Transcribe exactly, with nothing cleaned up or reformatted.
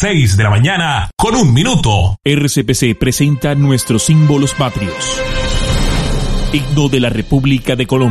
seis de la mañana con un minuto. R C P C presenta nuestros símbolos patrios. Himno de la República de Colombia.